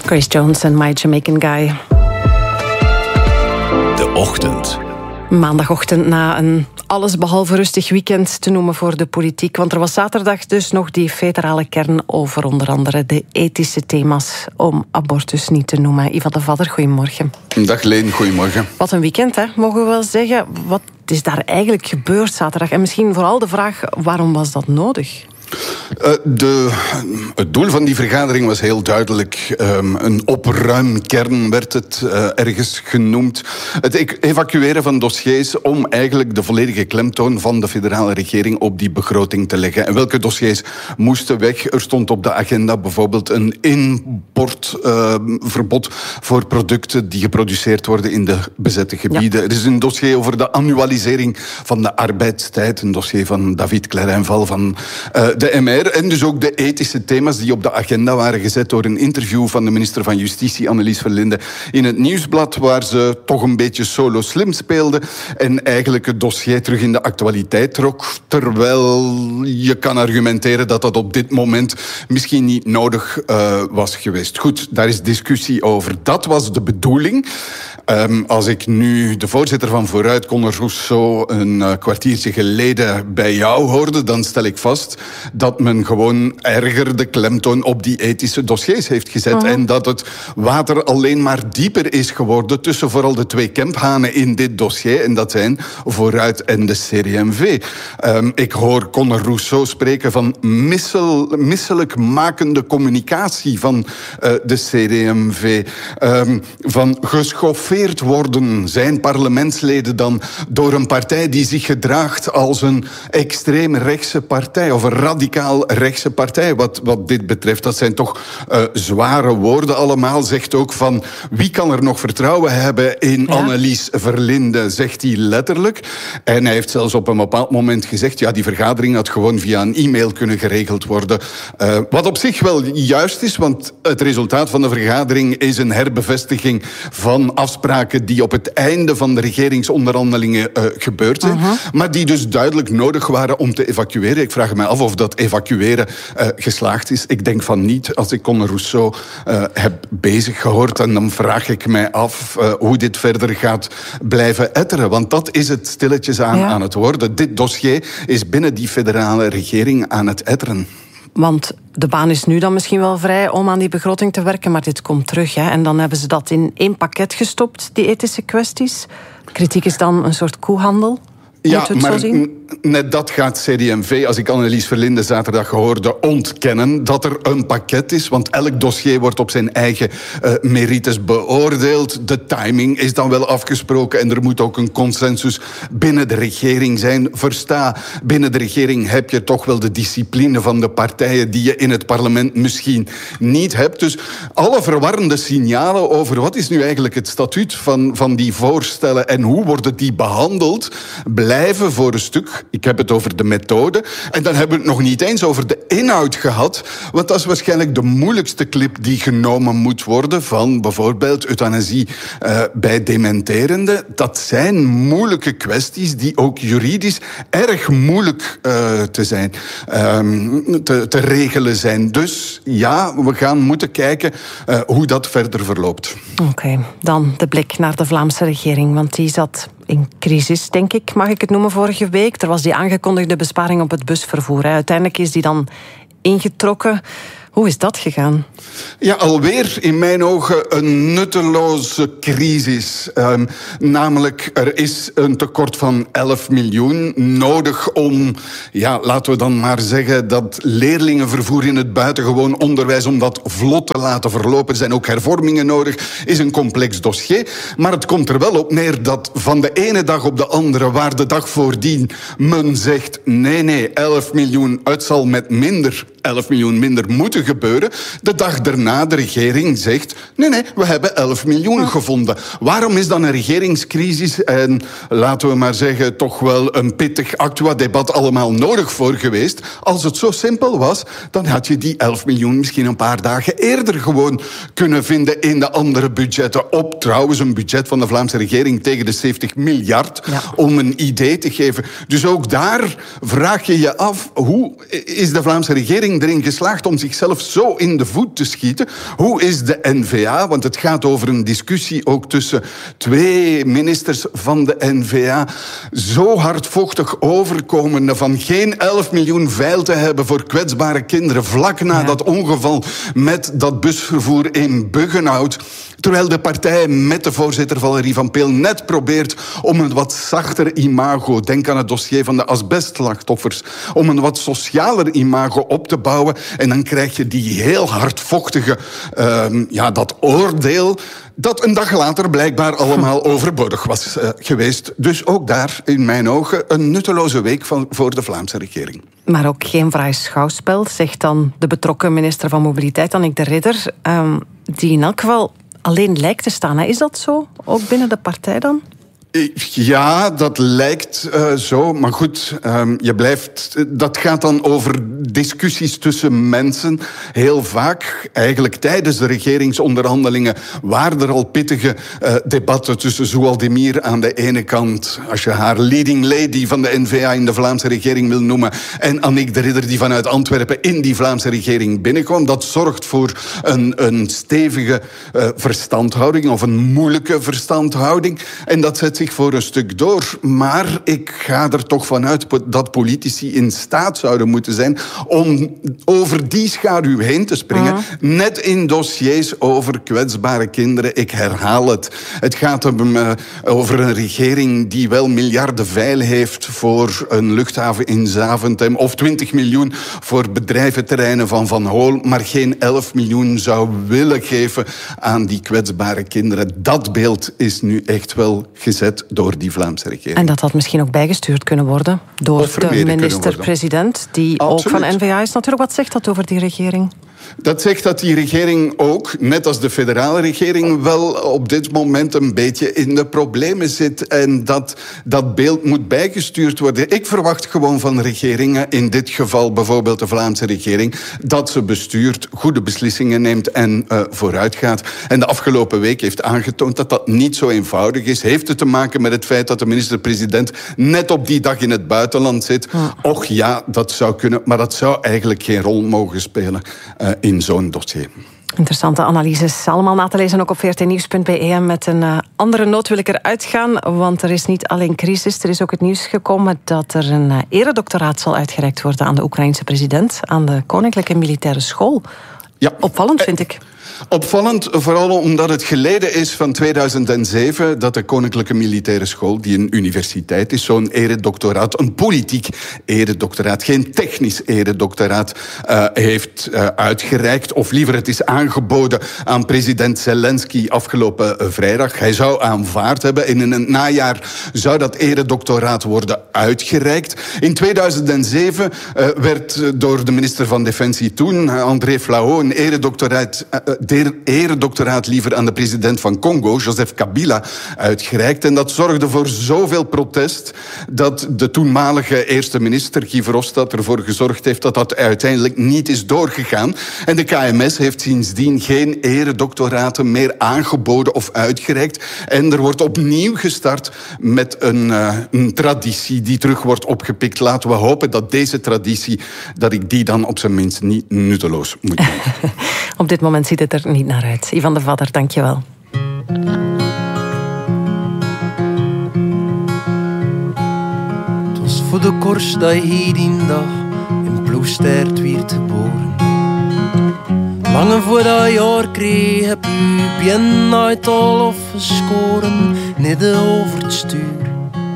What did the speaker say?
Grace Jones en My Jamaican Guy. De Ochtend. Maandagochtend na een allesbehalve rustig weekend te noemen voor de politiek. Want er was zaterdag dus nog die federale kern over onder andere de ethische thema's om abortus niet te noemen. Iva de Vadder, goedemorgen. Dag Leen, goedemorgen. Wat een weekend, hè, mogen we wel zeggen. Wat is daar eigenlijk gebeurd zaterdag? En misschien vooral de vraag, waarom was dat nodig? Het doel van die vergadering was heel duidelijk. Een opruimkern werd het ergens genoemd. Het evacueren van dossiers om eigenlijk de volledige klemtoon van de federale regering op die begroting te leggen. En welke dossiers moesten weg? Er stond op de agenda bijvoorbeeld een importverbod voor producten die geproduceerd worden in de bezette gebieden. Ja. Er is een dossier over de annualisering van de arbeidstijd. Een dossier van David Clarenval van de MR. En dus ook de ethische thema's die op de agenda waren gezet door een interview van de minister van Justitie, Annelies Verlinde, in het Nieuwsblad, waar ze toch een beetje solo slim speelde en eigenlijk het dossier terug in de actualiteit trok. Terwijl je kan argumenteren dat dat op dit moment misschien niet nodig was geweest. Goed, daar is discussie over. Dat was de bedoeling. Als ik nu de voorzitter van Vooruit, Conor Rousseau, een kwartiertje geleden bij jou hoorde, dan stel ik vast dat men gewoon erger de klemtoon op die ethische dossiers heeft gezet. En dat het water alleen maar dieper is geworden tussen vooral de twee kemphanen in dit dossier. En dat zijn Vooruit en de CD&V. Ik hoor Conor Rousseau spreken van misselijkmakende communicatie van de CD&V. Van geschoffeerd worden zijn parlementsleden dan door een partij die zich gedraagt als een extreemrechtse partij of een radicaal rechtse partij wat dit betreft. Dat zijn toch zware woorden allemaal. Zegt ook van wie kan er nog vertrouwen hebben in Annelies Verlinde, zegt hij letterlijk. En hij heeft zelfs op een bepaald moment gezegd, ja, die vergadering had gewoon via een e-mail kunnen geregeld worden. Wat op zich wel juist is, want het resultaat van de vergadering is een herbevestiging van afspraken die op het einde van de regeringsonderhandelingen gebeurd zijn, maar die dus duidelijk nodig waren om te evacueren. Ik vraag me af of dat evacueren geslaagd is. Ik denk van niet. Als ik Conor Rousseau heb bezig gehoord, en dan vraag ik mij af hoe dit verder gaat blijven etteren. Want dat is het stilletjes aan het worden. Dit dossier is binnen die federale regering aan het etteren. Want de baan is nu dan misschien wel vrij om aan die begroting te werken, maar dit komt terug. Hè? En dan hebben ze dat in één pakket gestopt, die ethische kwesties. Kritiek is dan een soort koehandel. Ja, maar net dat gaat CD&V, als ik Annelies Verlinde zaterdag hoorde, ontkennen dat er een pakket is. Want elk dossier wordt op zijn eigen merites beoordeeld. De timing is dan wel afgesproken en er moet ook een consensus binnen de regering zijn. Versta, binnen de regering heb je toch wel de discipline van de partijen die je in het parlement misschien niet hebt. Dus alle verwarrende signalen over wat is nu eigenlijk het statuut van die voorstellen en hoe worden die behandeld, blijven voor een stuk. Ik heb het over de methode. En dan hebben we het nog niet eens over de inhoud gehad. Want dat is waarschijnlijk de moeilijkste clip die genomen moet worden van bijvoorbeeld euthanasie bij dementerenden. Dat zijn moeilijke kwesties die ook juridisch erg moeilijk te regelen zijn. Dus ja, we gaan moeten kijken hoe dat verder verloopt. Oké, dan de blik naar de Vlaamse regering, want die zat in crisis, denk ik, mag ik het noemen, vorige week. Er was die aangekondigde besparing op het busvervoer. Uiteindelijk is die dan ingetrokken. Hoe is dat gegaan? Ja, alweer in mijn ogen een nutteloze crisis. Namelijk, er is een tekort van 11 miljoen nodig om, ja, laten we dan maar zeggen, dat leerlingenvervoer in het buitengewoon onderwijs, om dat vlot te laten verlopen. Er zijn ook hervormingen nodig. Is een complex dossier. Maar het komt er wel op neer dat van de ene dag op de andere, waar de dag voordien men zegt, nee, 11 miljoen, het zal met 11 miljoen minder moeten gebeuren. De dag daarna de regering zegt, nee, we hebben 11 miljoen gevonden. Waarom is dan een regeringscrisis en, laten we maar zeggen, toch wel een pittig Actua-debat allemaal nodig voor geweest? Als het zo simpel was, dan had je die 11 miljoen misschien een paar dagen eerder gewoon kunnen vinden in de andere budgetten. Op trouwens een budget van de Vlaamse regering tegen de 70 miljard, om een idee te geven. Dus ook daar vraag je je af, hoe is de Vlaamse regering regering erin geslaagd om zichzelf zo in de voet te schieten? Hoe is de N-VA, want het gaat over een discussie ook tussen 2 ministers van de N-VA, zo hardvochtig overkomen van geen 11 miljoen veil te hebben voor kwetsbare kinderen vlak na dat ongeval met dat busvervoer in Buggenhout. Terwijl de partij met de voorzitter Valerie Van Peel net probeert om een wat zachter imago, denk aan het dossier van de asbestslachtoffers, om een wat socialer imago op te bouwen. En dan krijg je die heel hardvochtige, dat oordeel dat een dag later blijkbaar allemaal overbodig was geweest. Dus ook daar, in mijn ogen, een nutteloze week voor de Vlaamse regering. Maar ook geen fraai schouwspel, zegt dan de betrokken minister van Mobiliteit, Annick de Ridder, die in elk geval alleen lijkt te staan. Is dat zo? Ook binnen de partij dan? Ja, dat lijkt zo. Maar goed, dat gaat dan over discussies tussen mensen. Heel vaak, eigenlijk tijdens de regeringsonderhandelingen, waren er al pittige debatten tussen Zoualdemir aan de ene kant, als je haar leading lady van de N-VA in de Vlaamse regering wil noemen, en Annick de Ridder die vanuit Antwerpen in die Vlaamse regering binnenkwam. Dat zorgt voor een stevige verstandhouding, of een moeilijke verstandhouding. En dat zet zich voor een stuk door. Maar ik ga er toch vanuit dat politici in staat zouden moeten zijn om over die schaduw heen te springen. Net in dossiers over kwetsbare kinderen. Ik herhaal het. Het gaat over een regering die wel miljarden veil heeft voor een luchthaven in Zaventem, of 20 miljoen voor bedrijventerreinen van Van Hool, maar geen 11 miljoen zou willen geven aan die kwetsbare kinderen. Dat beeld is nu echt wel gezet door die Vlaamse regering. En dat had misschien ook bijgestuurd kunnen worden door de minister-president, die Absoluut. ook van N-VA is natuurlijk. Wat zegt dat over die regering? Dat zegt dat die regering ook, net als de federale regering, wel op dit moment een beetje in de problemen zit. En dat beeld moet bijgestuurd worden. Ik verwacht gewoon van regeringen, in dit geval bijvoorbeeld de Vlaamse regering, dat ze bestuurt, goede beslissingen neemt en vooruit gaat. En de afgelopen week heeft aangetoond dat dat niet zo eenvoudig is. Heeft het te maken met het feit dat de minister-president net op die dag in het buitenland zit? Och ja, dat zou kunnen, maar dat zou eigenlijk geen rol mogen spelen in zo'n dossier. Interessante analyses. Allemaal na te lezen ook op vrtnieuws.be. Met een andere noot wil ik eruit gaan, want er is niet alleen crisis, er is ook het nieuws gekomen dat er een eredoctoraat zal uitgereikt worden aan de Oekraïense president, aan de Koninklijke Militaire School. Ja. Opvallend, vind ik. Opvallend, vooral omdat het geleden is van 2007... dat de Koninklijke Militaire School, die een universiteit is, zo'n eredoctoraat, een politiek eredoctoraat, geen technisch eredoctoraat, heeft uitgereikt. Of liever, het is aangeboden aan president Zelensky afgelopen vrijdag. Hij zou aanvaard hebben. En in het najaar zou dat eredoctoraat worden uitgereikt. In 2007 werd door de minister van Defensie toen, André Flahaut, een eredoctoraat liever aan de president van Congo, Joseph Kabila, uitgereikt. En dat zorgde voor zoveel protest dat de toenmalige eerste minister, Guy Verhofstadt, ervoor gezorgd heeft dat dat uiteindelijk niet is doorgegaan. En de KMS heeft sindsdien geen eredoctoraten meer aangeboden of uitgereikt. En er wordt opnieuw gestart met een traditie die terug wordt opgepikt. Laten we hopen dat deze traditie, dat ik die dan op zijn minst niet nutteloos moet maken. Op dit moment ziet het er niet naar uit. Ivan de Vadder, dank je wel. Het was voor de korst dat je hier die dag in Ploegstert werd geboren. Lange voor dat jaar kreeg heb u bien uit al afgeschoren, midden over het stuur.